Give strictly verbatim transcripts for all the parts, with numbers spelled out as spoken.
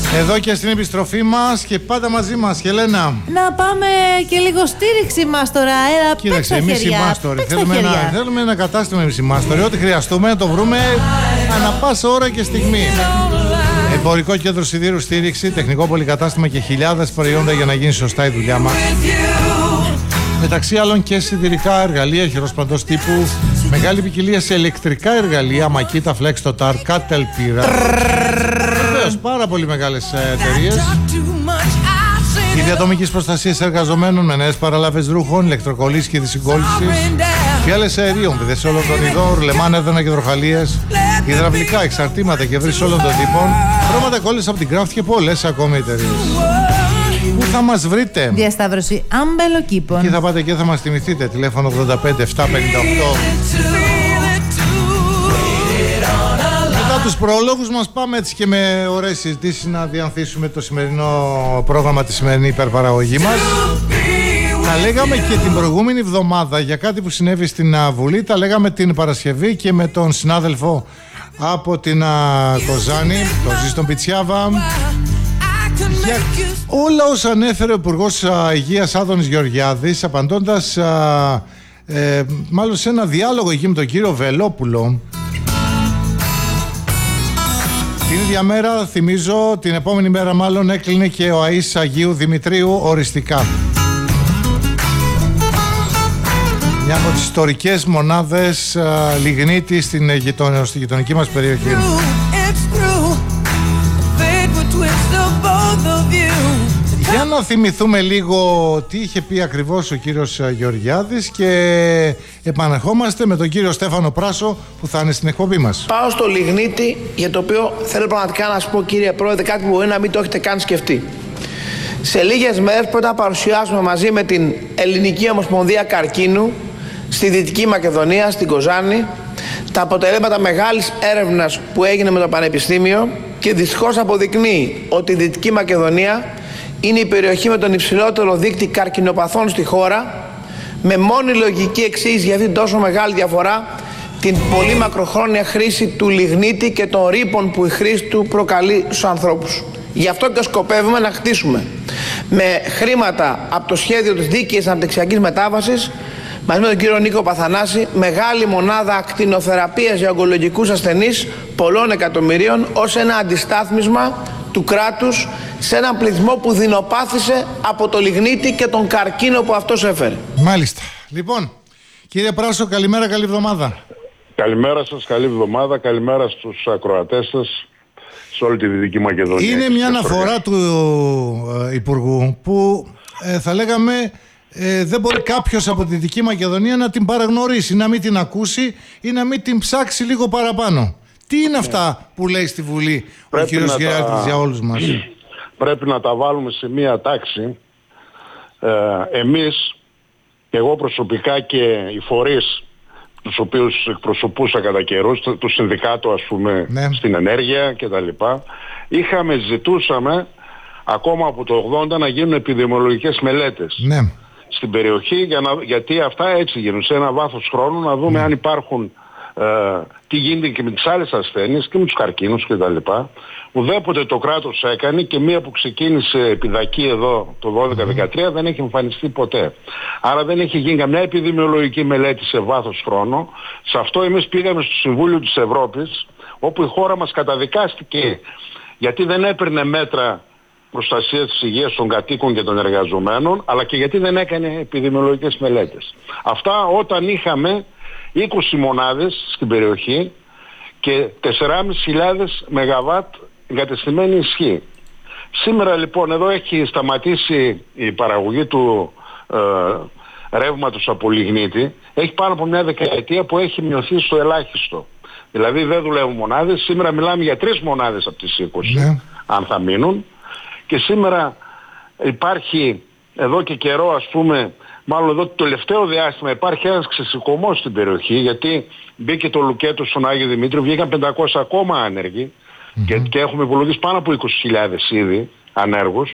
Εδώ και στην επιστροφή μας και πάντα μαζί μας, Χελένα. Να πάμε και λίγο στήριξη μάστορα. Έλα, κοίταξε, εμείς οι μάστοροι θέλουμε ένα, θέλουμε ένα κατάστημα εμείς οι μάστοροι. Ό,τι χρειαστούμε να το βρούμε ανά πάσα ώρα και στιγμή. Εμπορικό κέντρο σιδήρου στήριξη, τεχνικό πολυκατάστημα και χιλιάδες προϊόντα για να γίνει σωστά η δουλειά μας. Μεταξύ άλλων και σιδηρικά εργαλεία χειροσπαντός τύπου, μεγάλη ποικιλία σε ηλεκτρικά εργαλεία, Makita, Flex, Totar, Caterpillar. Βεβαίως, πάρα πολύ μεγάλες εταιρείες. Η διατομικής προστασίας εργαζομένων με νέες παραλάβες ρούχων, ηλεκτροκολλήσεις και δυσυγκόλλησης, φιάλες αερίων, βιδές όλων των ειδών, ρουλεμάν, έδωνα και υδροχαλίες, υδραυλικά, εξαρτήματα και βρύς όλων των τύπων, χρώματα κόλλες από την Craft και πολλές ακόμη εταιρείες. Πού θα μας βρείτε? Διασταύρωση αμπελοκήπων. Και θα πάτε και θα μας θυμηθείτε. Τηλέφωνο ογδόντα πέντε επτακόσια πενήντα οκτώ. Μετά τους προλόγους μας πάμε έτσι και με ωραίες συζητήσεις να διανθίσουμε το σημερινό πρόγραμμα, τη σημερινή υπερπαραγωγή μας. Τα λέγαμε και την προηγούμενη εβδομάδα για κάτι που συνέβη στην Βουλή. Τα λέγαμε την Παρασκευή και με τον συνάδελφο από την Κοζάνη, τον Ζήστον Πιτσιάβα, για όλα όσα ανέφερε ο Υπουργός Υγείας Άδωνης Γεωργιάδης, απαντώντας α, ε, μάλλον σε ένα διάλογο εκεί με τον κύριο Βελόπουλο. Την ίδια μέρα, θυμίζω, την επόμενη μέρα μάλλον έκλεινε και ο ΑΙΣ Αγίου Δημητρίου οριστικά. Μια από τις ιστορικές μονάδες α, λιγνίτη στην, γειτον, στη γειτονική μας περιοχή. Για να θυμηθούμε λίγο τι είχε πει ακριβώς ο κύριος Γεωργιάδης και επανερχόμαστε με τον κύριο Στέφανο Πράσο που θα είναι στην εκπομπή μας. Πάω στο λιγνίτη, για το οποίο θέλω πραγματικά να σας πω, κύριε Πρόεδρε, κάτι που μπορεί να μην το έχετε καν σκεφτεί. Σε λίγες μέρες πρώτα παρουσιάζουμε μαζί με την Ελληνική Ομοσπονδία Καρκίνου στη Δυτική Μακεδονία, στην Κοζάνη, τα αποτελέσματα μεγάλης έρευνας που έγινε με το Πανεπιστήμιο και δυστυχώς αποδεικνύει ότι η Δυτική Μακεδονία είναι η περιοχή με τον υψηλότερο δείκτη καρκινοπαθών στη χώρα, με μόνη λογική εξής για αυτήν τόσο μεγάλη διαφορά την πολύ μακροχρόνια χρήση του λιγνίτη και των ρήπων που η χρήση του προκαλεί στους ανθρώπους. Γι' αυτό και σκοπεύουμε να χτίσουμε με χρήματα από το σχέδιο της δίκαιης αναπτυξιακής μετάβασης, μαζί με τον κύριο Νίκο Παθανάση, μεγάλη μονάδα ακτινοθεραπείας για ογκολογικούς ασθενείς πολλών εκατομμυρίων ως ένα αντιστάθμισμα του κράτους σε έναν πληθυσμό που δεινοπάθησε από το λιγνίτη και τον καρκίνο που αυτός έφερε. Μάλιστα. Λοιπόν, κύριε Πράσο, καλημέρα, καλή εβδομάδα. Καλημέρα σας, καλή εβδομάδα, καλημέρα στους ακροατές σας σε όλη τη Δυτική Μακεδονία. Είναι μια αναφορά του ε, Υπουργού που ε, θα λέγαμε ε, δεν μπορεί κάποιος από τη Δυτική Μακεδονία να την παραγνωρίσει, να μην την ακούσει ή να μην την ψάξει λίγο παραπάνω. Τι είναι αυτά που λέει στη Βουλή πρέπει ο κύριος Γεωργιάδης για όλους μας? Πρέπει να τα βάλουμε σε μία τάξη. Ε, εμείς, και εγώ προσωπικά και οι φορείς τους οποίους εκπροσωπούσα κατά καιρούς, το συνδικάτο ας πούμε, ναι, στην ενέργεια και τα λοιπά, είχαμε, ζητούσαμε ακόμα από το ογδόντα να γίνουν επιδημιολογικές μελέτες, ναι, στην περιοχή, για να, γιατί αυτά έτσι γίνουν σε ένα βάθος χρόνου, να δούμε, ναι, αν υπάρχουν ε, τι γίνεται και με τις άλλες ασθένειες και με τους καρκίνους και τα λοιπά. Ουδέποτε το κράτος έκανε, και μία που ξεκίνησε επιδακή εδώ το δώδεκα δεκατρία δεν έχει εμφανιστεί ποτέ. Άρα δεν έχει γίνει καμιά επιδημιολογική μελέτη σε βάθος χρόνου. Σε αυτό εμείς πήγαμε στο Συμβούλιο της Ευρώπης, όπου η χώρα μας καταδικάστηκε γιατί δεν έπαιρνε μέτρα προστασίας της υγείας των κατοίκων και των εργαζομένων, αλλά και γιατί δεν έκανε επιδημιολογικές μελέτες. Αυτά όταν είχαμε είκοσι μονάδες στην περιοχή και τέσσερις χιλιάδες πεντακόσια μεγαβάτ εγκατεστημένη ισχύ. Σήμερα λοιπόν εδώ έχει σταματήσει η παραγωγή του ε, ρεύματος από λιγνίτη. Έχει πάνω από μια δεκαετία που έχει μειωθεί στο ελάχιστο. Δηλαδή δεν δουλεύουν μονάδες. Σήμερα μιλάμε για τρεις μονάδες από τις είκοσι, ναι, αν θα μείνουν. Και σήμερα υπάρχει εδώ και καιρό, ας πούμε, μάλλον εδώ το τελευταίο διάστημα υπάρχει ένας ξεσηκωμός στην περιοχή, γιατί μπήκε το λουκέτο στον Άγιο Δημήτριο, βγήκαν πεντακόσια ακόμα άνεργοι, mm-hmm, και, και έχουμε υπολογίσει πάνω από είκοσι χιλιάδες ήδη ανέργους.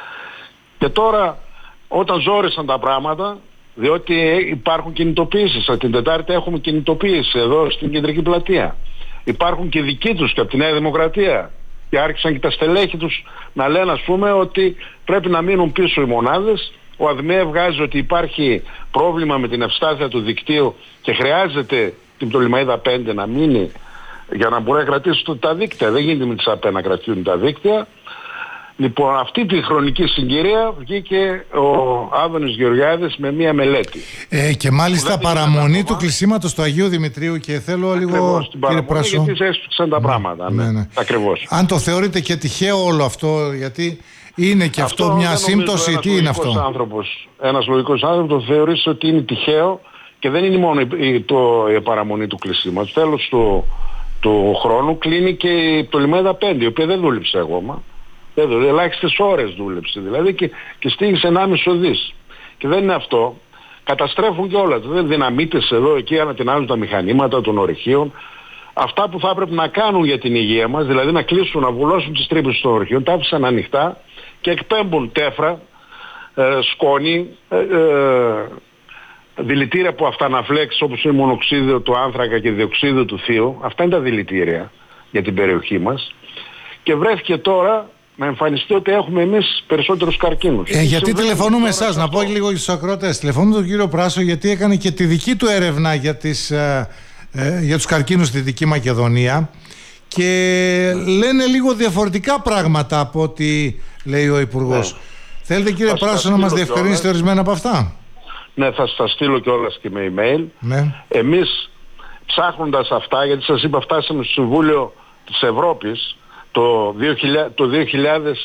Και τώρα όταν ζόρισαν τα πράγματα, διότι υπάρχουν κινητοποιήσεις, την Τετάρτη έχουμε κινητοποίηση εδώ στην Κεντρική Πλατεία. Υπάρχουν και δικοί τους και από τη Νέα Δημοκρατία. Και άρχισαν και τα στελέχη τους να λένε, ας πούμε, ότι πρέπει να μείνουν πίσω οι μονάδες. Ο ΑΔΜΕ βγάζει ότι υπάρχει πρόβλημα με την ευστάθεια του δικτύου και χρειάζεται την Πτολεμαΐδα πέντε να μείνει για να μπορεί να κρατήσει τα δίκτυα. Δεν γίνεται με τις ΑΠΕ να κρατήσουν τα δίκτυα. Λοιπόν, αυτή τη χρονική συγκυρία βγήκε ο Άδωνης Γεωργιάδης με μία μελέτη. Ε, και μάλιστα παραμονή του κλεισίματος του Αγίου Δημητρίου, και θέλω λίγο, κύριε Πράσο, γιατί σε έσπιξαν τα πράγματα. Ναι, ναι, ναι. Ακριβώς. Αν το θεωρείτε και τυχαίο όλο αυτό, γιατί είναι και αυτό, αυτό μια σύμπτωση, τι είναι αυτό? Άνθρωπος, ένας λογικός άνθρωπος το θεωρήσει ότι είναι τυχαίο και δεν είναι μόνο η, το, η παραμονή του κλεισίματος. Τέλος του, του χρόνου κλείνει και η Πτολεμαΐδα πέντε, η οποία δεν δούλεψε ακόμα. Ελάχιστες ώρες δούλεψε δηλαδή και, και στήγησε ενάμιση δις. Και δεν είναι αυτό. Καταστρέφουν και όλα. Δεν δυναμίτες εδώ εκεί ανατινάζουν τα μηχανήματα των ορυχείων. Αυτά που θα έπρεπε να κάνουν για την υγεία μας, δηλαδή να κλείσουν, να βουλώσουν τις τρύπες των ορυχείων, τα άφησαν ανοιχτά και εκπέμπουν τέφρα, ε, σκόνη, ε, ε, δηλητήρια που αυταναφλέξεις όπως είναι μονοξίδιο του άνθρακα και διοξίδιο του θείου. Αυτά είναι τα δηλητήρια για την περιοχή μας. Και βρέθηκε τώρα να εμφανιστεί ότι έχουμε εμείς περισσότερους καρκίνους. Ε, γιατί τηλεφωνούμε εσάς, να πω λίγο για τους ακροατές. Τηλεφωνούμε τον κύριο Πράσο γιατί έκανε και τη δική του έρευνα για, τις, ε, ε, για τους καρκίνους στη Δυτική Μακεδονία και λένε λίγο διαφορετικά πράγματα από ό,τι λέει ο Υπουργός. Ναι. Θέλετε, κύριε θα Πράσο, να μας διευκρινίσετε ορισμένα από αυτά? Ναι, θα σας στείλω κιόλας και με email. Ναι. Εμείς ψάχνοντας αυτά, γιατί σας είπα φτάσαμε στο Συμβούλιο της Ευρώπης το δύο χιλιάδες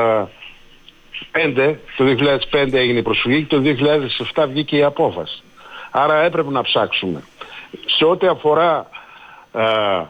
πέντε, το δύο χιλιάδες πέντε έγινε η προσφυγή και το δύο χιλιάδες επτά βγήκε η απόφαση. Άρα έπρεπε να ψάξουμε. Σε ό,τι αφορά α,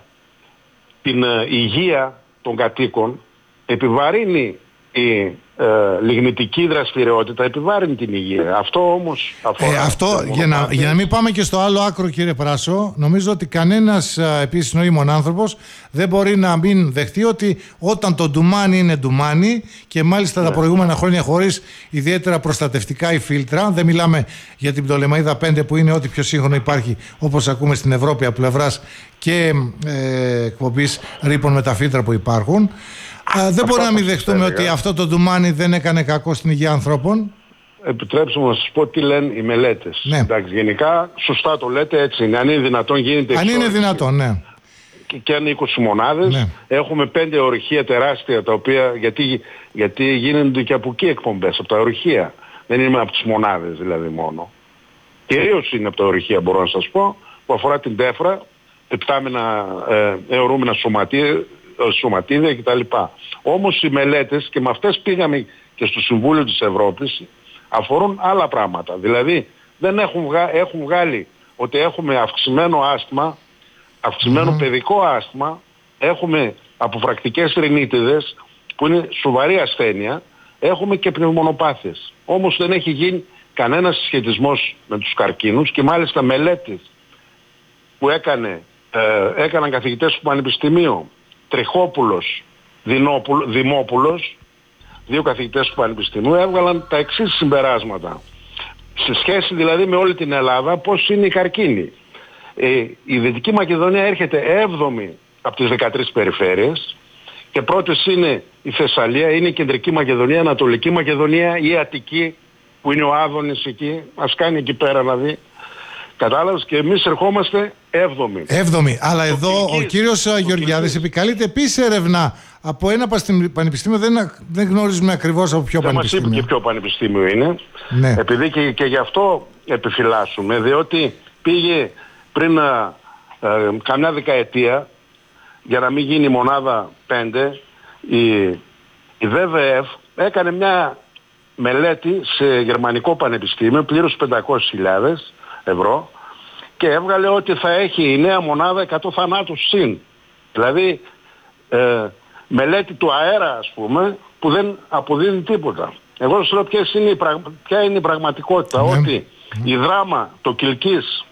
την α, υγεία των κατοίκων, επιβαρύνει η ε, λιγνητική δραστηριότητα, επιβάρυνει την υγεία. Αυτό όμως αφορά... Ε, αυτό, για να, για να μην πάμε και στο άλλο άκρο, κύριε Πράσο, νομίζω ότι κανένας επίσης νοήμων άνθρωπος δεν μπορεί να μην δεχτεί ότι όταν το ντουμάνι είναι ντουμάνι και μάλιστα ναι. τα προηγούμενα χρόνια χωρίς ιδιαίτερα προστατευτικά ή φίλτρα, δεν μιλάμε για την Πτολεμαΐδα πέντε που είναι ό,τι πιο σύγχρονο υπάρχει, όπως ακούμε στην Ευρώπη από πλευράς και ε, εκπομπής ρήπων με τα φίλτρα που υπάρχουν. Α, δεν μπορεί να μην δεχτούμε ότι αυτό το ντουμάνι δεν έκανε κακό στην υγεία ανθρώπων. Επιτρέψτε μου να σας πω τι λένε οι μελέτες. Ναι. Εντάξει, γενικά σωστά το λέτε, έτσι είναι. Αν είναι δυνατόν γίνεται. Αν είναι δυνατόν, ναι. Και, και αν είκοσι μονάδες, ναι. Έχουμε πέντε ορυχεία τεράστια τα οποία, γιατί, γιατί γίνονται και από εκεί εκπομπές, από τα ορυχεία. Δεν είναι από τις μονάδες δηλαδή μόνο. Κυρίως είναι από τα ορυχεία, μπορώ να σας πω, που αφορά την τέφρα, επτάμενα ε, αιωρούμενα σωματεία, σωματίδια κτλ. Όμως οι μελέτες, και με αυτές πήγαμε και στο Συμβούλιο της Ευρώπης, αφορούν άλλα πράγματα. Δηλαδή δεν έχουν, βγα... έχουν βγάλει ότι έχουμε αυξημένο άσθμα, αυξημένο mm. παιδικό άσθμα, έχουμε αποφρακτικές ρινίτιδες που είναι σοβαρή ασθένεια, έχουμε και πνευμονοπάθειες. Όμως δεν έχει γίνει κανένας συσχετισμός με τους καρκίνους και μάλιστα μελέτες που έκανε, ε, έκαναν καθηγητές του Πανεπιστημίου, Τριχόπουλος, Δινόπουλο, Δημόπουλος, δύο καθηγητές του Πανεπιστημίου, έβγαλαν τα εξής συμπεράσματα. Σε σχέση δηλαδή με όλη την Ελλάδα, πώς είναι η καρκίνη. Ε, η Δυτική Μακεδονία έρχεται έβδομη από τις δεκατρείς περιφέρειες και πρώτες είναι η Θεσσαλία, είναι η Κεντρική Μακεδονία, η Ανατολική Μακεδονία, η Αττική, που είναι ο Άδωνης εκεί, ας κάνει εκεί πέρα να δει. Κατάλαβες, και εμείς ερχόμαστε έβδομη. Έβδομη. Αλλά εδώ ο κύριος Γεωργιάδης επικαλείται επίσης έρευνα από ένα πανεπιστήμιο, δεν, δεν γνωρίζουμε ακριβώς από ποιο δεν πανεπιστήμιο. Μας είπε και ποιο πανεπιστήμιο είναι. Ναι. Επειδή και, και γι' αυτό επιφυλάσσουμε, διότι πήγε πριν ε, καμιά δεκαετία, για να μην γίνει μονάδα πέντε, η, η βι βι εφ έκανε μια μελέτη σε γερμανικό πανεπιστήμιο, πλήρως πεντακόσιες χιλιάδες ευρώ, και έβγαλε ότι θα έχει η νέα μονάδα εκατό θανάτους συν. Δηλαδή ε, μελέτη του αέρα, ας πούμε, που δεν αποδίδει τίποτα. Εγώ σας λέω ποιες είναι η πραγ... ποια είναι η πραγματικότητα. Mm. Ότι mm. η Δράμα, το Κιλκής,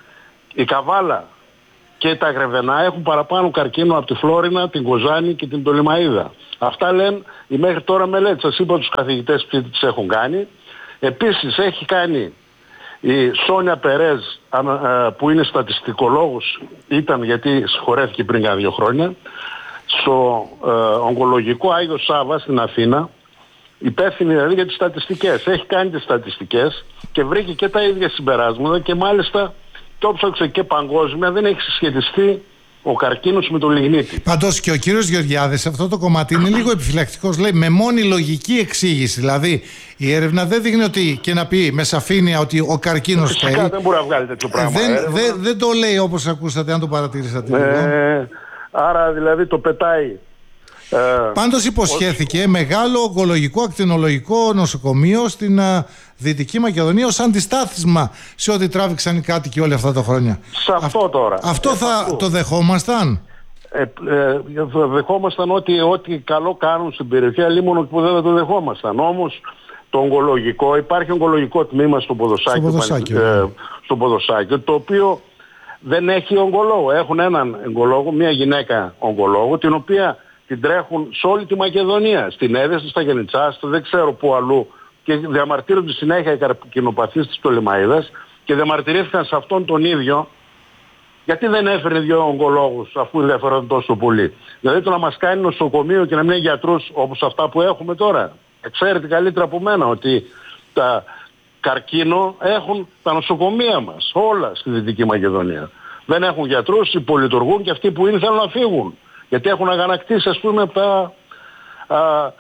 η Καβάλα και τα Γρεβενά έχουν παραπάνω καρκίνο από τη Φλόρινα, την Κοζάνη και την Πτολεμαΐδα. Αυτά λένε οι μέχρι τώρα μελέτες. Σας είπα τους καθηγητές που τις έχουν κάνει. Επίσης έχει κάνει η Σόνια Περέζ, που είναι στατιστικολόγος, ήταν γιατί συγχωρέθηκε πριν κάνα δύο χρόνια, στο ε, ογκολογικό Άγιο Σάββα στην Αθήνα, υπεύθυνη δηλαδή για τις στατιστικές. Έχει κάνει τις στατιστικές και βρήκε και τα ίδια συμπεράσματα και μάλιστα το ψάξε και παγκόσμια, δεν έχει συσχετιστεί ο καρκίνος με το λιγνίτη. Πάντως και ο κύριος Γεωργιάδης σε αυτό το κομμάτι είναι λίγο επιφυλακτικός. Λέει με μόνη λογική εξήγηση. Δηλαδή η έρευνα δεν δείχνει ότι και να πει με σαφήνεια ότι ο καρκίνος φυσικά θέλει. δεν μπορεί να βγάλει τέτοιο πράγμα. Δεν, δεν, δεν το λέει όπως ακούσατε, αν το παρατηρήσατε. Ε, άρα δηλαδή το πετάει. Ε, Πάντως υποσχέθηκε ως... μεγάλο ογκολογικό ακτινολογικό νοσοκομείο στην uh, Δυτική Μακεδονία ως αντιστάθισμα σε ό,τι τράβηξαν οι κάτοικοι όλα αυτά τα χρόνια. Σε αυτό τώρα. Αυτό ε, θα αυτό. το δεχόμασταν. Ε, ε, δεχόμασταν ότι ό,τι καλό κάνουν στην περιοχή, αλλήμον που δεν το δεχόμασταν. Όμως το ογκολογικό, υπάρχει ογκολογικό τμήμα στο Ποδοσάκιο, στο Ποδοσάκιο, ε, στο Ποδοσάκιο το οποίο δεν έχει ογκολόγο. Έχουν έναν ογκολόγο, μια γυναίκα ογκολόγο, την οποία την τρέχουν σε όλη τη Μακεδονία. Στην Έδεσα, στα Γενιτσά, δεν ξέρω πού αλλού. Και διαμαρτύρονται συνέχεια οι καρκινοπαθείς της Πτολεμαΐδας και διαμαρτυρήθηκαν σε αυτόν τον ίδιο γιατί δεν έφερε δύο ογκολόγους αφού ενδιαφέρονταν τόσο πολύ. Δηλαδή το να μας κάνει νοσοκομείο και να μην έχει γιατρούς όπως αυτά που έχουμε τώρα. Ξέρετε καλύτερα από μένα ότι τα καρκίνο έχουν τα νοσοκομεία μας όλα στη Δυτική Μακεδονία. Δεν έχουν γιατρούς, υπολειτουργούν και αυτοί που είναι θέλουν να φύγουν. Γιατί έχουν αγανακτήσει ας πούμε τα, α,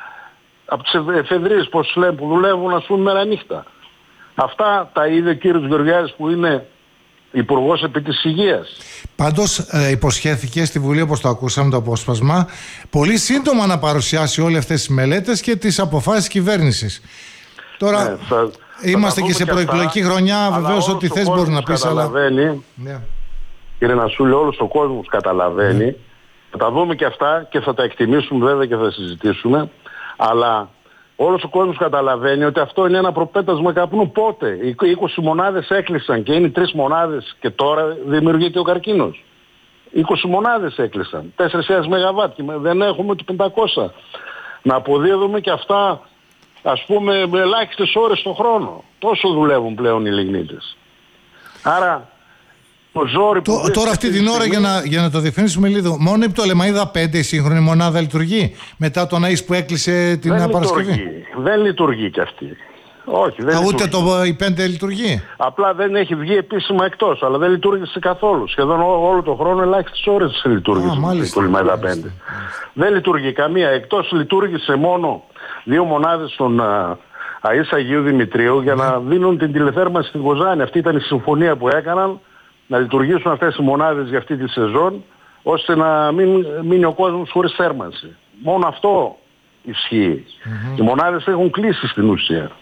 από τις εφεδρίες πως λένε, που δουλεύουν ας πούμε μέρα νύχτα. Αυτά τα είδε ο κύριος Γεωργιάδης που είναι υπουργός επί της υγείας. Πάντως ε, υποσχέθηκε στη Βουλή, όπως το ακούσαμε το απόσπασμα, πολύ σύντομα να παρουσιάσει όλες αυτές τις μελέτες και τις αποφάσεις κυβέρνησης. Τώρα ναι, θα, είμαστε θα και σε προεκλογική αυτά, χρονιά, βεβαίως ό,τι θες μπορεί να πεις, αλλά... Yeah. Κύριε Νασούλη, όλος ο κόσμος καταλαβαίνει. Yeah. Θα τα δούμε και αυτά και θα τα εκτιμήσουμε βέβαια και θα συζητήσουμε, αλλά όλος ο κόσμος καταλαβαίνει ότι αυτό είναι ένα προπέτασμα καπνού. Πότε? Οι είκοσι μονάδες έκλεισαν και είναι τρεις μονάδες και τώρα δημιουργείται ο καρκίνος. είκοσι μονάδες έκλεισαν, τέσσερις χιλιάδες μεγαβάτ και δεν έχουμε το πεντακόσια. Να αποδίδουμε και αυτά ας πούμε με ελάχιστες ώρες το χρόνο. Τόσο δουλεύουν πλέον οι λιγνίτες. Άρα... Το το, τώρα αυτή την ώρα για να, για να το διευκρινίσουμε λίγο, μόνο η Πτολεμαΐδα πέντε η σύγχρονη μονάδα λειτουργεί μετά τον ΑΙΣ που έκλεισε την δεν Παρασκευή. Λειτουργεί. Δεν λειτουργεί κι αυτή. Όχι, δεν Α, ούτε το η πέντε λειτουργεί. Απλά δεν έχει βγει επίσημα εκτός, αλλά δεν λειτουργήσε καθόλου. Σχεδόν ό, όλο το χρόνο ελάχιστες ώρες λειτουργήσε η Πτολεμαΐδα πέντε. Δεν λειτουργεί καμία. Εκτός λειτουργήσε μόνο δύο μονάδες στον ΑΙΣ Αγίου Δημητρίου για να δίνουν την τηλεθέρμανση στην Κοζάνη. Αυτή ήταν η συμφωνία που έκαναν. Να λειτουργήσουν αυτές οι μονάδες για αυτή τη σεζόν, ώστε να μην μείνει ο κόσμος χωρίς θέρμανση. Μόνο αυτό ισχύει. Mm-hmm. Οι μονάδες έχουν κλείσει στην ουσία.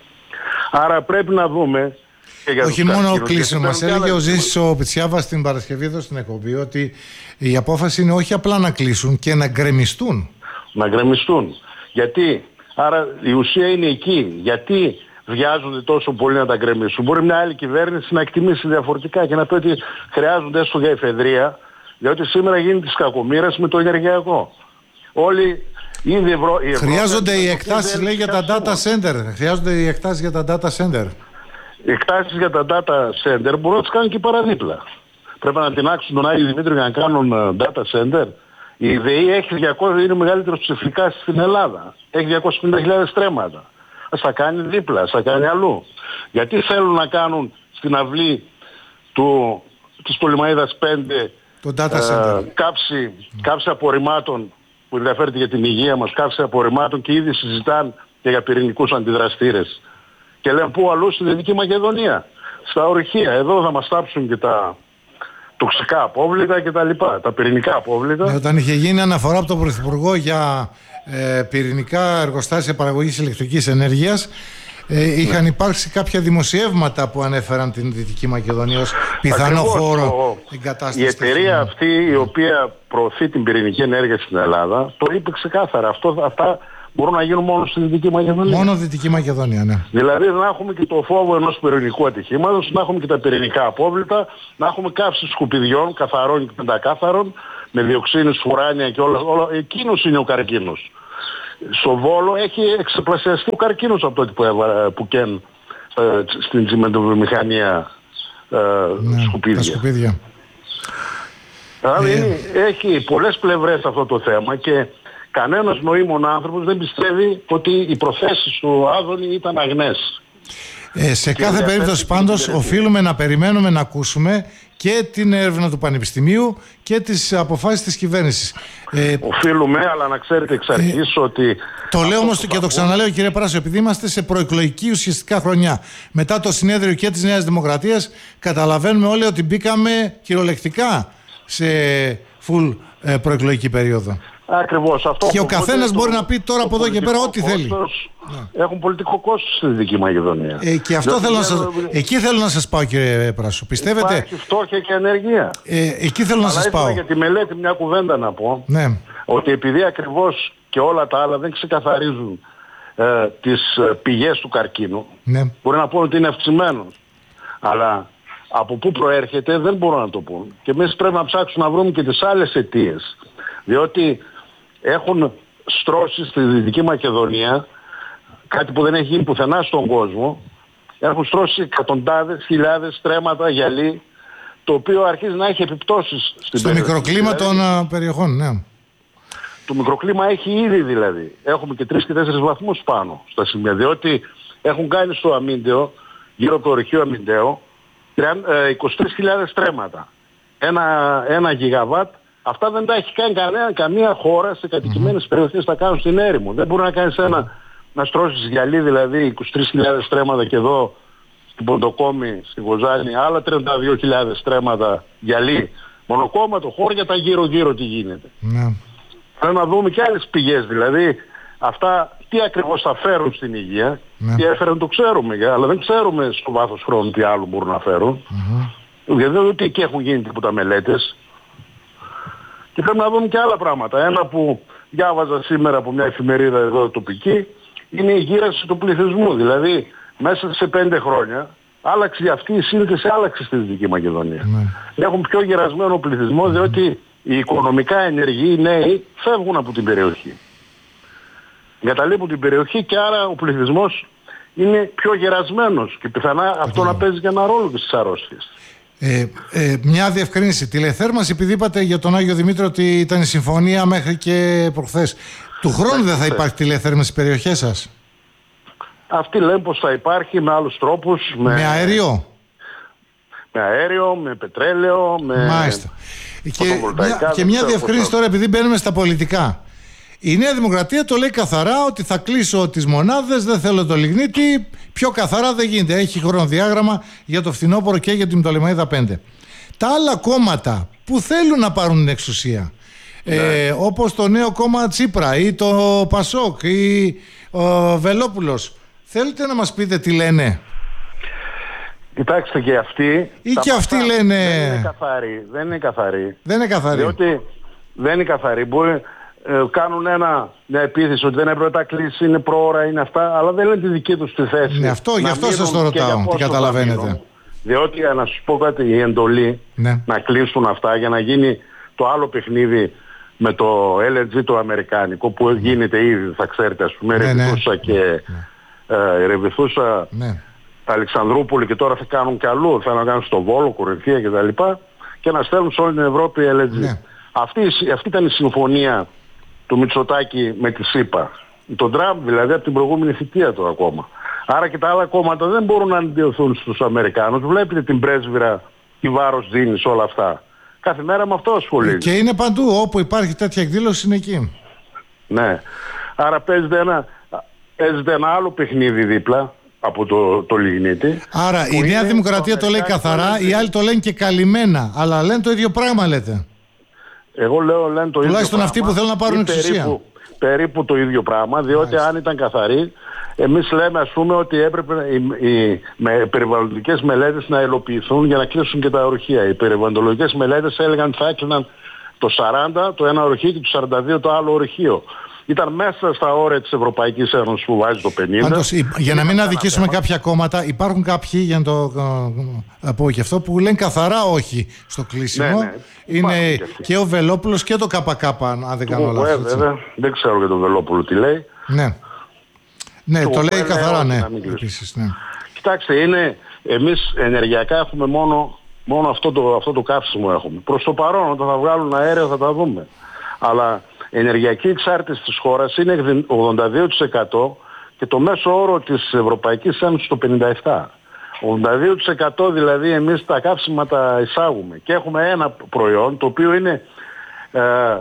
Άρα πρέπει να δούμε... Και για όχι μόνο κλείσιμο. Μας έλεγε ο Ζήσης ο Πιτσιάβας την Παρασκευή εδώ στην εκπομπή ότι η απόφαση είναι όχι απλά να κλείσουν και να γκρεμιστούν. Να γκρεμιστούν. Γιατί? Άρα η ουσία είναι εκεί. Γιατί... βιάζονται τόσο πολύ να τα γκρεμίσουν. Μπορεί μια άλλη κυβέρνηση να εκτιμήσει διαφορετικά και να πει ότι χρειάζονται έστω για εφεδρεία, διότι σήμερα γίνεται της κακομοίρας με το ενεργειακό. Όλοι ήδη ευρώ... οι χρειάζονται οι εκτάσεις, λέει, για τα data center. Χρειάζονται οι εκτάσεις για τα data center. Οι εκτάσεις για τα data center μπορούν να τις κάνουν και παραδίπλα. Πρέπει να τεινάξουν τον Άγιο Δημήτρη για να κάνουν data center. Η ΔΕΗ έχει διακόσια, είναι ο μεγαλύτερος ψηφικά στην Ελλάδα. Έχει διακόσιες πενήντα χιλιάδες στρέμματα. Ας τα κάνει δίπλα, ας τα κάνει αλλού. Γιατί θέλουν να κάνουν στην αυλή του, της Πτολεμαΐδας πέντε το data center. Ε, κάψη, mm. κάψη απορριμμάτων που ενδιαφέρεται για την υγεία μας, κάψη απορριμμάτων και ήδη συζητάνε και για πυρηνικούς αντιδραστήρες. Και λένε πού αλλού στη Δυτική Μακεδονία. Στα ορυχεία. Εδώ θα μας τάψουν και τα τοξικά απόβλητα και τα λοιπά, τα πυρηνικά απόβλητα. Όταν είχε γίνει αναφορά από τον Πρωθυπουργό για ε, πυρηνικά εργοστάσια παραγωγής ηλεκτρικής ενέργειας, ε, είχαν ναι. υπάρξει κάποια δημοσιεύματα που ανέφεραν την Δυτική Μακεδονία ως πιθανό ακριβώς, χώρο εγκατάστασης. Η εταιρεία αυτή η οποία προωθεί την πυρηνική ενέργεια στην Ελλάδα το είπε ξεκάθαρα. Αυτό, αυτά μπορούν να γίνουν μόνο στη Δυτική Μακεδονία. Μόνο Δυτική Μακεδονία, ναι. Δηλαδή να έχουμε και το φόβο ενός πυρηνικού ατυχήματος, να έχουμε και τα πυρηνικά απόβλητα, να έχουμε κάψεις σκουπιδιών, καθαρών και πεντακάθαρων, με διοξίνες, φουράνια και όλα. όλα. Εκείνος είναι ο καρκίνος. Στο Βόλο έχει εξεπλασιαστεί ο καρκίνος από τότε που, έβα, που καίν ε, στην τσιμεντοβιομηχανία ε, ναι, σκουπίδια. Τα σκουπίδια. Δηλαδή Ε. έχει πολλές πλευρές αυτό το θέμα και κανένας νοήμων άνθρωπος δεν πιστεύει ότι οι προθέσεις του Άδωνη ήταν αγνές. Ε, σε κάθε περίπτωση πάντως οφείλουμε να περιμένουμε να ακούσουμε και την έρευνα του Πανεπιστημίου και τις αποφάσεις της κυβέρνησης. Ε, Οφείλουμε, αλλά να ξέρετε εξ αρχής ε, ότι... Το λέω όμως και το ξαναλέω, κύριε Πράσο, επειδή είμαστε σε προεκλογική ουσιαστικά χρονιά. Μετά το συνέδριο και της Νέας Δημοκρατίας καταλαβαίνουμε όλοι ότι μπήκαμε κυριολεκτικά σε full ε, προεκλογική περίοδο. Ακριβώς αυτό. Και ο καθένας μπορεί να πει τώρα από εδώ και πέρα ό,τι θέλει. Ναι. Έχουν πολιτικό κόστος στη Δυτική Μακεδονία. Ε, και αυτό θέλω να σας... Εκεί θέλω να σας πάω, κύριε Πράσο. Πιστεύετε... Υπάρχει φτώχεια και ανεργία. Ε, εκεί θέλω να Αλλά σας πάω. για τη μελέτη μια κουβέντα να πω. Ναι. Ότι επειδή ακριβώς και όλα τα άλλα δεν ξεκαθαρίζουν ε, τις πηγές του καρκίνου, Ναι. μπορεί να πούνε ότι είναι αυξημένος. Αλλά από πού προέρχεται δεν μπορούν να το πούν. Και εμείς πρέπει να ψάξουμε να βρούμε και τις άλλες αιτίες. Διότι έχουν στρώσει στη Δυτική Μακεδονία κάτι που δεν έχει γίνει πουθενά στον κόσμο. Έχουν στρώσει εκατοντάδες χιλιάδες στρέμματα γυαλί, το οποίο αρχίζει να έχει επιπτώσεις στην Στο περιοχή. μικροκλίμα δηλαδή, των περιοχών, ναι. Το μικροκλίμα έχει ήδη δηλαδή. Έχουμε και τρεις και τέσσερις βαθμούς πάνω στα σημεία. Διότι έχουν κάνει στο Αμίντεο, γύρω από το ορυχείο Αμίντεο, είκοσι τρεις χιλιάδες στρέμματα. Ένα, ένα γιγαβάτ. Αυτά δεν τα έχει κάνει κανένα, καμία χώρα σε κατοικημένες mm-hmm. περιοχές τα κάνουν στην έρημο. Δεν μπορεί να κάνεις ένα, να στρώσεις γυαλί δηλαδή είκοσι τρεις χιλιάδες στρέμματα και εδώ στην Ποντοκόμη, στην Κοζάνη, άλλα τριάντα δύο χιλιάδες στρέμματα γυαλί. Μονοκόμματο, χώρια τα γύρω-γύρω τι γίνεται. Ναι. Πρέπει να δούμε και άλλες πηγές, δηλαδή αυτά τι ακριβώς θα φέρουν στην υγεία. Ναι. Τι έφεραν το ξέρουμε, αλλά δεν ξέρουμε στο βάθος χρόνου τι άλλο μπορούν να φέρουν. Mm-hmm. Γιατί δεν ότι εκεί έχουν γίνει τίποτα μελέτες. Και πρέπει να δούμε και άλλα πράγματα. Ένα που διάβαζα σήμερα από μια εφημερίδα εδώ τοπική είναι η γύρανση του πληθυσμού. Δηλαδή μέσα σε πέντε χρόνια άλλαξε αυτή η σύνθεση, άλλαξε στη Δυτική Μακεδονία. Mm. Έχουν πιο γερασμένο πληθυσμό διότι οι οικονομικά ενεργοί νέοι φεύγουν από την περιοχή. Εγκαταλείπουν την περιοχή και άρα ο πληθυσμός είναι πιο γερασμένος και πιθανά mm. αυτό να παίζει και ένα ρόλο και στις αρρώστιες. Ε, ε, μια διευκρίνηση. Τηλεθέρμανση, επειδή είπατε για τον Άγιο Δημήτριο ότι ήταν η συμφωνία μέχρι και προχθές. Του χρόνου δεν θα υπάρχει τηλεθέρμανση στις περιοχές σας? Αυτοί λένε πως θα υπάρχει με άλλους τρόπους. Με, με αέριο. Με αέριο, με πετρέλαιο, με... Μάλιστα. Και μια, και μια διευκρίνηση τώρα, επειδή μπαίνουμε στα πολιτικά. Η Νέα Δημοκρατία το λέει καθαρά ότι θα κλείσω τις μονάδες, δεν θέλω το λιγνίτη. Πιο καθαρά δεν γίνεται. Έχει χρονοδιάγραμμα για το φθινόπωρο και για την Πτολεμαΐδα πέντε. Τα άλλα κόμματα που θέλουν να πάρουν την εξουσία, ναι. ε, όπως το νέο κόμμα Τσίπρα ή το Πασόκ ή ο Βελόπουλος, θέλετε να μας πείτε τι λένε? Κοιτάξτε, και αυτοί ή και αυτοί λένε δεν είναι καθαροί. Δεν είναι καθαροί. Δεν είναι καθαροί. Διότι δεν είναι καθαροί. Μπορεί ε, κάνουν ένα, μια επίθεση ότι δεν έπρεπε να κλείσει, είναι προώρα, είναι αυτά, αλλά δεν είναι τη δική τους τη θέση. Ναι, αυτό, γι' αυτό σας το ρωτάω, τι καταλαβαίνετε. Διότι, να σας πω κάτι, η εντολή ναι. να κλείσουν αυτά για να γίνει το άλλο παιχνίδι με το ελ εν τζι το αμερικάνικο που mm. γίνεται ήδη, θα ξέρετε, ας πούμε, ναι, Ρεβιθούσα ναι. και ναι. ε, Ρεβιθούσα ναι. Αλεξανδρούπολη και τώρα θα κάνουν κι αλλού, θα κάνουν στο Βόλο, Κορινθία κτλ. Και, και να στέλνουν σε όλη την Ευρώπη ελ εν τζι. Ναι. Αυτή, αυτή ήταν η συμφωνία του Μητσοτάκη με τη ΣΥΠΑ. Τον Τραμπ δηλαδή από την προηγούμενη θητεία του ακόμα. Άρα και τα άλλα κόμματα δεν μπορούν να αντιωθούν στους Αμερικάνους. Βλέπετε την πρέσβυρα, τι βάρος δίνει σε όλα αυτά. Κάθε μέρα με αυτό ασχολείται. Και είναι παντού, όπου υπάρχει τέτοια εκδήλωση είναι εκεί. Ναι. Άρα παίζεται ένα, παίζεται ένα άλλο παιχνίδι δίπλα από το, το λιγνίτη. Άρα η Νέα Δημοκρατία το λέει καθαρά, οι άλλοι το λένε και καλυμμένα. Αλλά λένε το ίδιο πράγμα, λέτε. Εγώ λέω λένε το ίδιο πράγμα. Τουλάχιστον αυτοί που θέλουν να πάρουν εξουσία. Περίπου, περίπου το ίδιο πράγμα, διότι Μάλιστα. αν ήταν καθαροί, εμείς λέμε ας πούμε ότι έπρεπε οι, οι με περιβαλλοντικές μελέτες να υλοποιηθούν για να κλείσουν και τα ορυχεία. Οι περιβαλλοντικές μελέτες έλεγαν ότι θα έκλειναν το σαράντα το ένα ορυχείο και το σαράντα δύο το άλλο ορυχείο. Ήταν μέσα στα όρια της Ευρωπαϊκής Ένωσης που βάζει το πενήντα. Πάντως, για να μην αδικήσουμε θέμα. κάποια κόμματα, υπάρχουν κάποιοι, για να το πω και αυτό, που λένε καθαρά όχι στο κλείσιμο. Ναι, ναι. Είναι και, και ο Βελόπουλος και το ΚΚ, αν δεν κάνω λάθος. Βέβαια, δεν ξέρω για τον Βελόπουλο τι λέει. Ναι, ναι το, το λέει καθαρά, ναι. Επίσης, ναι. Κοιτάξτε, είναι, εμείς ενεργειακά έχουμε μόνο Μόνο αυτό το, αυτό το καύσιμο έχουμε. Προς το παρόν, όταν θα βγάλουν αέριο θα τα δούμε. Αλλά η ενεργειακή εξάρτηση της χώρας είναι ογδόντα δύο τοις εκατό και το μέσο όρο της Ευρωπαϊκής Ένωσης το πενήντα επτά τοις εκατό. ογδόντα δύο τοις εκατό δηλαδή εμείς τα καύσιμα τα εισάγουμε και έχουμε ένα προϊόν το οποίο είναι ε,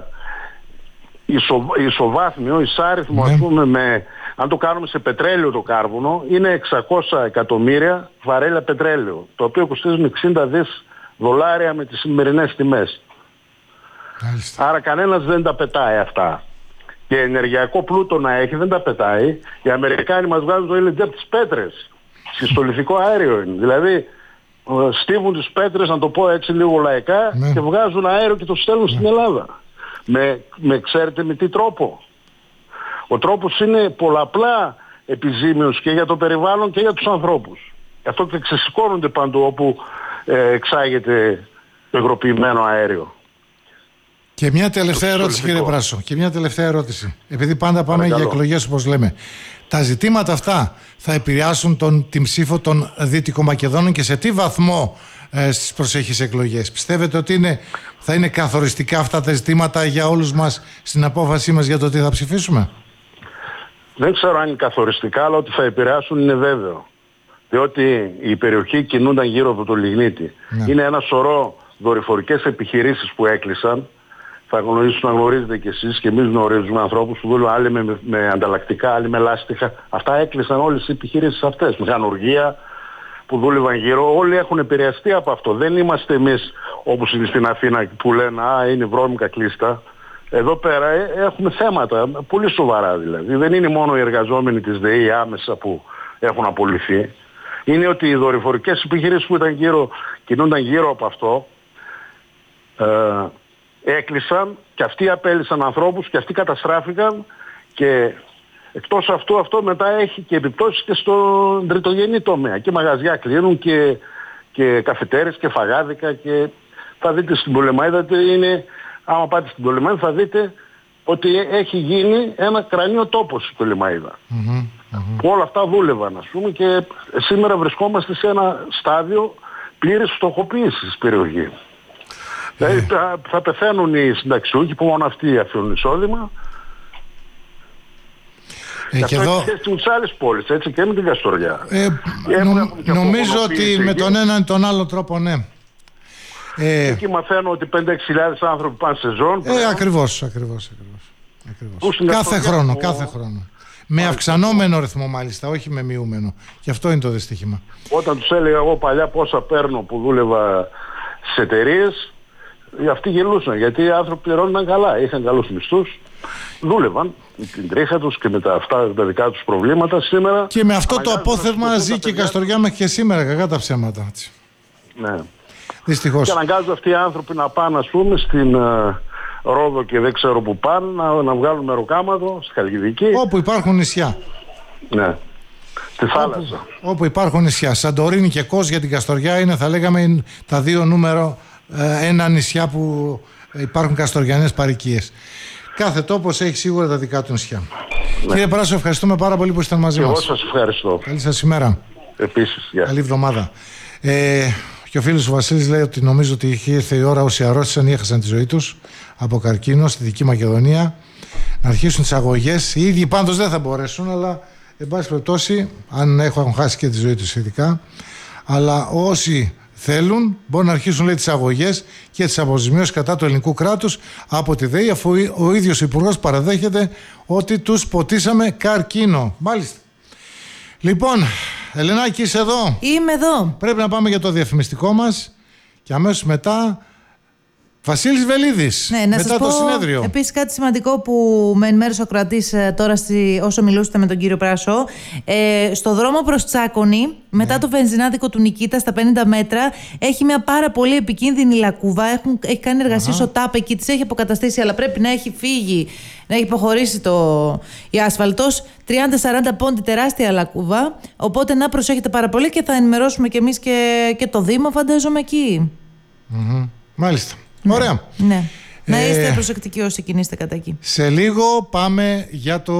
ισο, ισοβάθμιο, εισάριθμο, ναι. Ας πούμε, με, αν το κάνουμε σε πετρέλαιο το κάρβουνο, είναι εξακόσια εκατομμύρια βαρέλια πετρέλαιο, το οποίο κοστίζουν εξήντα δις δολάρια με τις σημερινές τιμές. Άλιστα. Άρα κανένας δεν τα πετάει αυτά. Και ενεργειακό πλούτο να έχει δεν τα πετάει. Οι Αμερικάνοι μας βγάζουν το ήλιο από τις πέτρες. Σχιστολιθικό αέριο είναι. Δηλαδή στίβουν τις πέτρες, να το πω έτσι λίγο λαϊκά, ναι. Και βγάζουν αέριο και το στέλνουν, ναι. Στην Ελλάδα. Με, με ξέρετε με τι τρόπο? Ο τρόπος είναι πολλαπλά επιζήμιος και για το περιβάλλον και για τους ανθρώπους. Γι' αυτό και ξεσηκώνονται παντού όπου ε, εξάγεται το υγροποιημένο αέριο. Και μια τελευταία ερώτηση, κύριε Πράσο. Και μια τελευταία ερώτηση. Επειδή πάντα πάμε Παρακαλώ. για εκλογές, όπως λέμε. Τα ζητήματα αυτά θα επηρεάσουν τον, την ψήφο των Δυτικομακεδόνων και σε τι βαθμό ε, στις προσέχεις εκλογές? Πιστεύετε ότι είναι, θα είναι καθοριστικά αυτά τα ζητήματα για όλους μας στην απόφασή μας για το τι θα ψηφίσουμε? Δεν ξέρω αν είναι καθοριστικά, αλλά ότι θα επηρεάσουν είναι βέβαιο. Διότι η περιοχή κινούνταν γύρω από το λιγνίτη. Ναι. Είναι ένα σωρό δορυφορικές επιχειρήσεις που έκλεισαν. Θα γνωρίσουν, να γνωρίζετε κι εσείς και εμείς γνωρίζουμε ανθρώπους που δούλουν άλλοι με, με ανταλλακτικά, άλλοι με λάστιχα. Αυτά έκλεισαν όλες οι επιχειρήσεις αυτές. Μηχανουργία που δούλευαν γύρω, όλοι έχουν επηρεαστεί από αυτό. Δεν είμαστε εμείς όπως είναι στην Αθήνα που λένε «Α, είναι βρώμικα κλείστα». Εδώ πέρα ε, έχουμε θέματα, πολύ σοβαρά δηλαδή. Δεν είναι μόνο οι εργαζόμενοι της ΔΕΗ άμεσα που έχουν απολυθεί. Είναι ότι οι δορυφορικές επιχειρήσεις που ήταν γύρω, κινούνταν γύρω από αυτό, ε, έκλεισαν και αυτοί απέλυσαν ανθρώπους και αυτοί καταστράφηκαν και εκτός αυτού αυτό μετά έχει και επιπτώσεις και στον τριτογενή τομέα. Και μαγαζιά κλείνουν και, και καφετέρες και φαγάδικα και θα δείτε στην Πτολεμαΐδα είναι, άμα πάτε στην Πτολεμαΐδα θα δείτε ότι έχει γίνει ένα κρανίο τόπος στην Πτολεμαΐδα. Mm-hmm, mm-hmm. Που όλα αυτά δούλευαν ας πούμε και σήμερα βρισκόμαστε σε ένα στάδιο πλήρης φτωχοποίησης της περιοχής. Δηλαδή θα, θα πεθαίνουν οι συνταξιούχοι που μόνο αυτοί αφήνουν εισόδημα. Ε, και αυτό εδώ... έχει σχέση με τις άλλες πόλεις, έτσι, και με την Καστοριά. Ε, νο, νομίζω ότι με τον έναν ή τον άλλο τρόπο, ναι. Ε, Εκεί μαθαίνω ότι πέντε έξι χιλιάδες άνθρωποι πάνε σε ζώνη. Ε, ακριβώς, ακριβώς, ακριβώς, ακριβώς. Κάθε χρόνο, που... κάθε χρόνο. Με αυξανόμενο ρυθμό μάλιστα, όχι με μειούμενο. Και αυτό είναι το δυστύχημα. Όταν τους έλεγα εγώ παλιά πόσα παίρνω που δούλευα στις εταιρείες, αυτοί γελούσαν, γιατί οι άνθρωποι πληρώνονταν καλά, είχαν καλούς μισθούς, δούλευαν με την τρίχα τους και με τα, αυτά, τα δικά τους προβλήματα σήμερα. Και με αυτό το απόθεμα ζει και η Καστοριά μέχρι και σήμερα, κακά τα ψέματα. Έτσι. Ναι. Δυστυχώς. Και αναγκάζουν αυτοί οι άνθρωποι να πάνε, ας πούμε, στην uh, Ρόδο και δεν ξέρω που πάνε, να, να βγάλουν μεροκάματο, στη Χαλκιδική. Όπου υπάρχουν νησιά. Ναι. Στη θάλασσα. Όπου, όπου υπάρχουν νησιά. Σαντορίνη και Κος για την Καστοριά είναι, θα λέγαμε, τα δύο νούμερο ένα νησιά που υπάρχουν καστοριανές παροικίες. Κάθε τόπος έχει σίγουρα τα δικά του νησιά. Ναι. Κύριε Πράσο, ευχαριστούμε πάρα πολύ που ήσασταν μαζί μας. Εγώ σας ευχαριστώ. Καλή σας ημέρα. Επίσης. Yeah. Καλή εβδομάδα. Ε, και ο φίλος ο Βασίλης λέει ότι νομίζω ότι είχε έρθει η ώρα όσοι αρρώστησαν ή έχασαν τη ζωή τους από καρκίνο στη Δυτική Μακεδονία να αρχίσουν τις αγωγές. Οι ίδιοι πάντως δεν θα μπορέσουν, αλλά εν πάση περιπτώσει, αν έχουν χάσει και τη ζωή τους ειδικά, αλλά όσοι θέλουν, μπορούν να αρχίσουν, λέει, τις αγωγές και τις αποζημιώσεις κατά του ελληνικού κράτους από τη ΔΕΗ, αφού ο ίδιος ο Υπουργός παραδέχεται ότι τους ποτίσαμε καρκίνο. Μάλιστα. Λοιπόν, Ελενάκη, είσαι εδώ? Είμαι εδώ. Πρέπει να πάμε για το διαφημιστικό μας και αμέσως μετά Βασίλης Βελίδης, ναι, να μετά σας το πω συνέδριο. Επίσης κάτι σημαντικό που με ενημέρωσε ο κρατής τώρα στη, όσο μιλούσατε με τον κύριο Πράσο. Ε, στο δρόμο προς Τσάκονη, μετά ναι. το βενζινάδικο του Νικήτα στα πενήντα μέτρα, έχει μια πάρα πολύ επικίνδυνη λακκούβα. Έχουν, έχει κάνει εργασίες ο ΤΑΠ εκεί, της έχει αποκαταστήσει, αλλά πρέπει να έχει φύγει, να έχει υποχωρήσει το, η άσφαλτος. τριάντα σαράντα πόντι, τεράστια λακκούβα. Οπότε να προσέχετε πάρα πολύ και θα ενημερώσουμε κι εμείς και, και το Δήμο, φαντάζομαι εκεί. Mm-hmm. Μάλιστα. Ωραία. Ναι. Να είστε ε, προσεκτικοί όσοι κινείστε κατά εκεί. Σε λίγο πάμε για το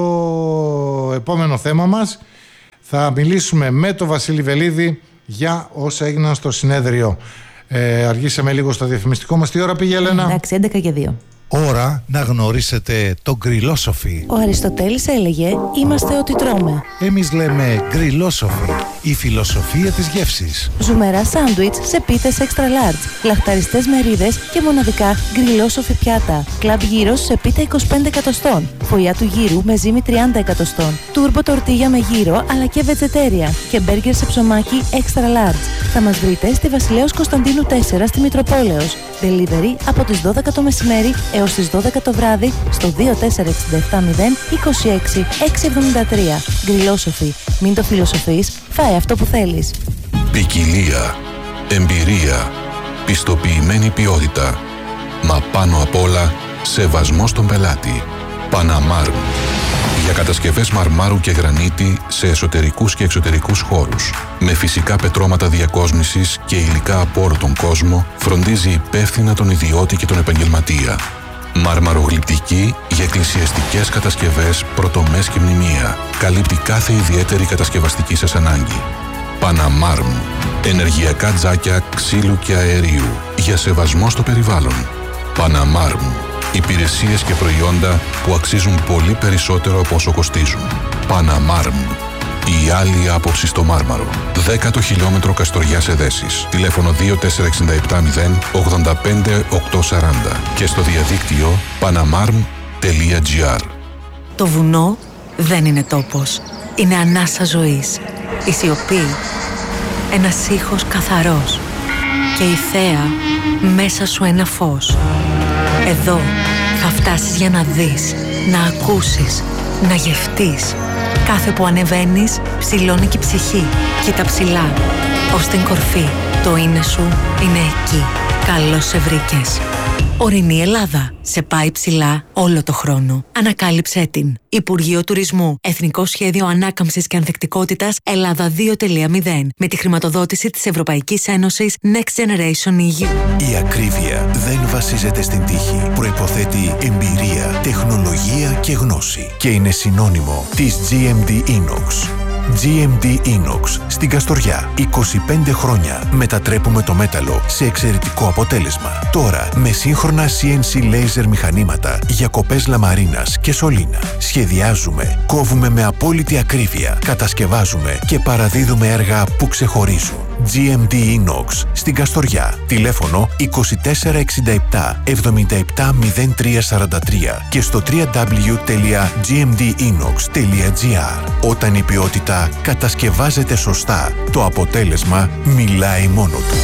επόμενο θέμα μας. Θα μιλήσουμε με τον Βασίλη Βελίδη για όσα έγιναν στο συνέδριο. Ε, αργήσαμε λίγο στο διαφημιστικό μας. Τι ώρα πήγε, Ελένα? Εντάξει, έντεκα και δύο. Ώρα να γνωρίσετε το γκριλόσοφι. Ο Αριστοτέλης έλεγε «Είμαστε ό,τι τρώμε». Εμείς λέμε γκριλόσοφι, η φιλοσοφία της γεύσης. Ζουμερά σάντουιτς σε πίτες extra large, λαχταριστές μερίδες και μοναδικά γκριλόσοφι πιάτα. Κλαμπ γύρος σε πίτα είκοσι πέντε εκατοστών. Φωλιά του γύρου με ζύμη τριάντα εκατοστών. Τούρμπο τορτίγια με γύρο αλλά και βετζετέρια. Και μπέργκερ σε ψωμάκι extra large. Θα μας βρείτε στη Βασιλέως Κωνσταντίνου τέσσερα στη Μητροπόλεως. Delivery από τις δώδεκα το μεσημέρι έως τις δώδεκα το βράδυ στο δύο τέσσερα έξι επτά μηδέν είκοσι έξι εξακόσια εβδομήντα τρία. Γκριλόσοφι. Μην το φιλοσοφείς, φάε αυτό που θέλεις. Ποικιλία, εμπειρία, πιστοποιημένη ποιότητα. Μα πάνω απ' όλα, σεβασμό στον πελάτη. Παναμάρμ. Για κατασκευές μαρμάρου και γρανίτη σε εσωτερικούς και εξωτερικούς χώρους. Με φυσικά πετρώματα διακόσμησης και υλικά από όλο τον κόσμο, φροντίζει υπεύθυνα τον ιδιώτη και τον επαγγελματία. Μαρμαρογλυπτική για εκκλησιαστικές κατασκευές, πρωτομές και μνημεία. Καλύπτει κάθε ιδιαίτερη κατασκευαστική σας ανάγκη. Παναμάρμ. Ενεργειακά τζάκια ξύλου και αερίου. Για σεβασμό στο περιβάλλον. Παναμάρμ. Υπηρεσίες και προϊόντα που αξίζουν πολύ περισσότερο από όσο κοστίζουν. Παναμάρμ. Η άλλη άποψη στο μάρμαρο. Δέκατο χιλιόμετρο Καστοριάς Εδέσης. Τηλέφωνο δύο τέσσερα έξι επτά μηδέν ογδόντα πέντε οκτακόσια σαράντα και στο διαδίκτυο παναμάρμ τελεία τζι άρ. Το βουνό δεν είναι τόπος. Είναι ανάσα ζωής. Η σιωπή. Ένας ήχος καθαρός. Και η θέα μέσα σου ένα φως. Εδώ θα φτάσεις για να δεις, να ακούσεις, να γευτείς. Κάθε που ανεβαίνεις, ψηλώνει και η ψυχή. Κοίτα ψηλά, ως την κορφή. Το είναι σου είναι εκεί. Καλώς σε βρήκες. Ορεινή Ελλάδα. Σε πάει ψηλά όλο το χρόνο. Ανακάλυψέ την. Υπουργείο Τουρισμού. Εθνικό Σχέδιο Ανάκαμψης και Ανθεκτικότητας Ελλάδα δύο τελεία μηδέν. Με τη χρηματοδότηση της Ευρωπαϊκής Ένωσης Next Generation ι γιου. Η ακρίβεια δεν βασίζεται στην τύχη. Προϋποθέτει εμπειρία, τεχνολογία και γνώση. Και είναι συνώνυμο της τζι εμ ντι Inox. τζι εμ ντι Inox στην Καστοριά. είκοσι πέντε χρόνια μετατρέπουμε το μέταλλο σε εξαιρετικό αποτέλεσμα. Τώρα με σύγχρονα σι εν σι laser μηχανήματα για κοπές λαμαρίνας και σωλήνα. Σχεδιάζουμε, κόβουμε με απόλυτη ακρίβεια, κατασκευάζουμε και παραδίδουμε έργα που ξεχωρίζουν. τζι εμ ντι Inox στην Καστοριά. Τηλέφωνο είκοσι τέσσερα εξήντα επτά εβδομήντα επτά μηδέν τρία σαράντα τρία και στο double-u double-u double-u τελεία τζι εμ ντι inox τελεία τζι άρ. Όταν η ποιότητα κατασκευάζεται σωστά, το αποτέλεσμα μιλάει μόνο του.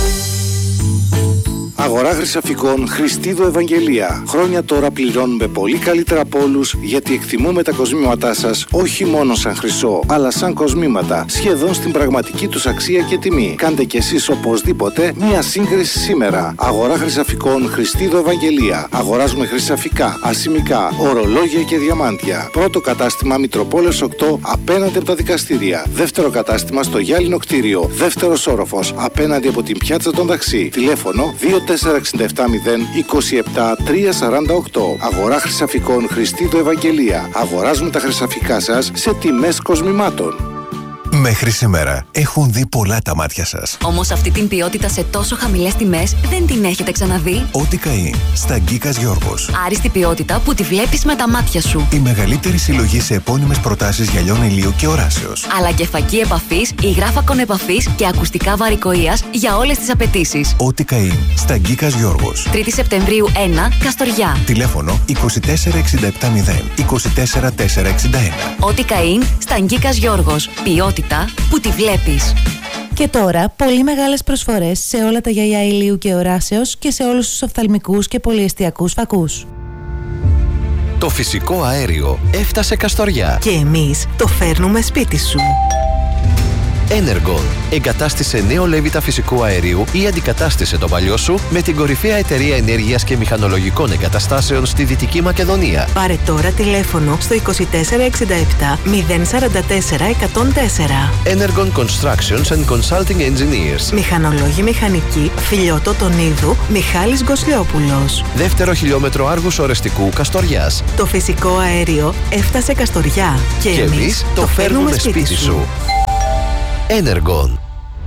Αγορά χρυσαφικών Χριστίδο Ευαγγελία. Χρόνια τώρα πληρώνουμε πολύ καλύτερα από όλους, γιατί εκτιμούμε τα κοσμήματά σας όχι μόνο σαν χρυσό, αλλά σαν κοσμήματα, σχεδόν στην πραγματική τους αξία και τιμή. Κάντε κι εσείς οπωσδήποτε μία σύγκριση σήμερα. Αγορά χρυσαφικών Χριστίδο Ευαγγελία. Αγοράζουμε χρυσαφικά, ασημικά, ορολόγια και διαμάντια. Πρώτο κατάστημα Μητροπόλεως οκτώ απέναντι από τα δικαστήρια. Δεύτερο κατάστημα στο Γυάλινο κτίριο. Δεύτερος όροφος απέναντι από την πιάτσα των Ταξί. Τηλέφωνο δύο τέσσερα έξι επτά μηδέν είκοσι επτά τρία σαράντα οκτώ. Αγορά χρυσαφικών Χριστίδο Ευαγγελία. Αγοράζουμε τα χρυσαφικά σας σε τιμές κοσμημάτων. Μέχρι σήμερα έχουν δει πολλά τα μάτια σας. Όμως αυτή την ποιότητα σε τόσο χαμηλές τιμές δεν την έχετε ξαναδεί. Ό,τι καεί στα Γκίκας Γιώργος. Άριστη ποιότητα που τη βλέπεις με τα μάτια σου. Η μεγαλύτερη συλλογή σε επώνυμες προτάσεις γυαλιών ηλίου και οράσεως. Αλλά και φακή επαφής, υγράφακον επαφής και ακουστικά βαρικοείας για όλες τις απαιτήσεις. Ό,τι καεί στα Γκίκας Γιώργος. τρίτη Σεπτεμβρίου ένα, Καστοριά. Τηλέφωνο είκοσι τέσσερα εξήντα επτά μηδέν είκοσι τέσσερα τετρακόσια εξήντα ένα. Ό,τι καεί στα Γκίκας Γιώργος. Ποιότητα που τη βλέπεις. Και τώρα, πολύ μεγάλες προσφορές σε όλα τα γυαλιά ηλίου και οράσεως και σε όλους τους οφθαλμικούς και πολυεστιακούς φακούς. Το φυσικό αέριο έφτασε Καστοριά. Και εμείς το φέρνουμε σπίτι σου. Energon. Εγκατάστησε νέο λέβητα φυσικού αερίου ή αντικατάστησε το παλιό σου με την κορυφαία εταιρεία ενέργειας και μηχανολογικών εγκαταστάσεων στη Δυτική Μακεδονία. Πάρε τώρα τηλέφωνο στο είκοσι τέσσερα εξήντα επτά μηδέν σαράντα τέσσερα εκατόν τέσσερα. Energon Constructions and Consulting Engineers. Μηχανολόγοι μηχανικοί Φιλιώτο Τονίδου, Μιχάλης Γκοσλιόπουλος. Δεύτερο χιλιόμετρο Άργους Ορεστικού Καστοριάς. Το φυσικό αέριο έφτασε Καστοριά. Και, και εμείς το φέρνουμε σπίτι σου. Energon.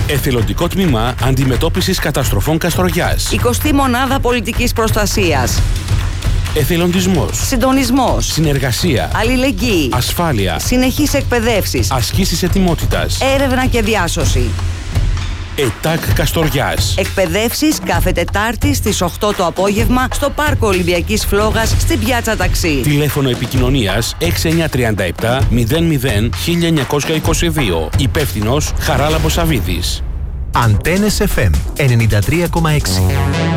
Εθελοντικό τμήμα αντιμετώπισης καταστροφών Καστοριάς. εικοστή μονάδα πολιτικής προστασίας. Εθελοντισμός. Συντονισμός. Συνεργασία. Αλληλεγγύη. Ασφάλεια. Συνεχής εκπαιδεύσεις. Ασκήσεις ετοιμότητας. Έρευνα και διάσωση. ΕΤΑΚ Καστοριάς. Εκπαιδεύσεις κάθε Τετάρτη στις οκτώ το απόγευμα στο Πάρκο Ολυμπιακής Φλόγας στην Πιάτσα Ταξί. Τηλέφωνο επικοινωνίας έξι εννιά τρία επτά μηδέν μηδέν χίλια εννιακόσια είκοσι δύο. Υπεύθυνος Χαράλαμπος Σαββίδης. Αντένες εφ εμ ενενήντα τρία κόμμα έξι.